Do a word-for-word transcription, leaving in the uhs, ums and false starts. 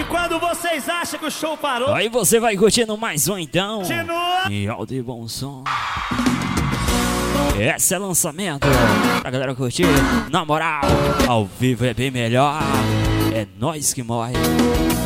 Quando vocês acham que o show parou, aí você vai curtindo mais um então. continua. E alto e bom som. Esse é lançamento pra galera curtir. Na moral, ao vivo é bem melhor. É nós que morre.